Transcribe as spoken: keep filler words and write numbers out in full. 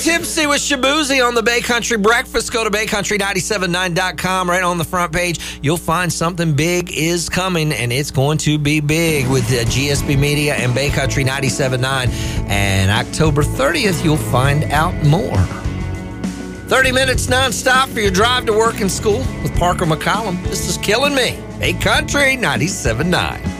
Tipsy with Shabuzi on the Bay Country Breakfast. Go to bay country nine seven nine dot com. Right on the front page, you'll find something big is coming, and it's going to be big with uh, G S B Media and Bay Country ninety-seven point nine. And October thirtieth, you'll find out more. thirty minutes nonstop for your drive to work and school with Parker McCollum. This is Killing Me. Bay Country ninety-seven point nine.